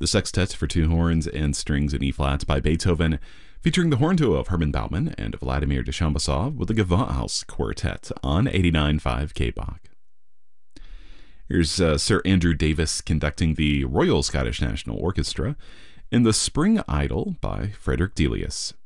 the Sextet for two horns and strings in E-flat by Beethoven, featuring the horn duo of Herman Baumann and Vladimir Dushambasov with the Gewandhaus Quartet on 89.5 KBach. Here's Sir Andrew Davis conducting the Royal Scottish National Orchestra in The Spring Idyll by Frederick Delius.